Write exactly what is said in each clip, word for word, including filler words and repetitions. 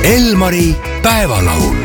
Elmari päevalaul.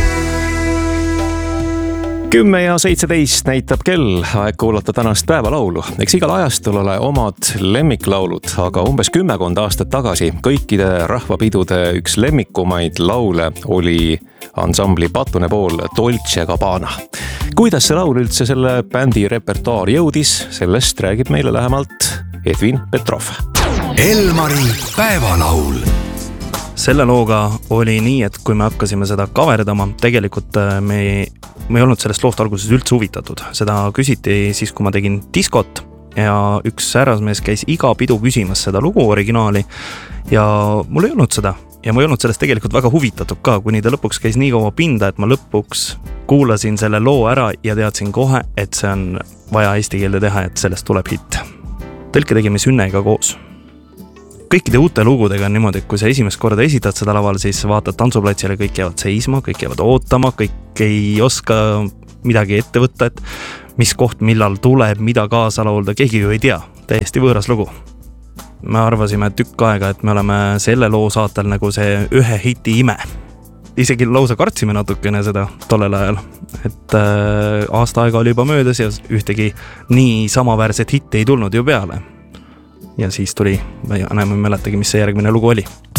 Kümme ja seitseteist näitab kell, aeg kuulata tänast päevalaulu. Eks igal ajastul ole omad lemmiklaulud, aga umbes kümmekond aastat tagasi kõikide rahvapidude üks lemmikumaid laule oli ansambli Patune pool Dolce Gabbana. Kuidas see laul üldse selle bändi repertuaar jõudis, sellest räägib meile lähemalt Edvin Petrov. Elmari päevalaul. Selle looga oli nii, et kui me hakkasime seda kaverdama, tegelikult me, me ei olnud sellest loost alguses üldse huvitatud. Seda küsiti siis, kui ma tegin diskot ja üks härrasmees käis iga pidu küsimas seda lugu originaali ja mul ei olnud seda. Ja ma ei olnud sellest tegelikult väga huvitatud ka, kuni ta lõpuks käis nii kaua pinda, et ma lõpuks kuulasin selle loo ära ja teadsin kohe, et see on vaja eesti keelde teha, et sellest tuleb hitt. Tõlke tegime Sünnega koos. Kõikide uute lugudega on niimoodi, et kui sa esimest korda esitad seda laval, siis vaatad tantsuplatsile, kõik jäävad seisma, kõik jäävad ootama, kõik ei oska midagi ette võtta, et mis koht millal tuleb, mida kaasa laulda, keegi ju ei tea, täiesti võõras lugu. Me arvasime tükk aega, et me oleme selle loo saatel nagu see ühe hiti ime. Isegi lausa kartsime natukene seda tollel ajal, et äh, aasta aega oli juba möödas ja ühtegi nii samaväärset hitti ei tulnud ju peale. Ja siis tuli, ma enam ei mäletagi, mis see järgmine lugu oli.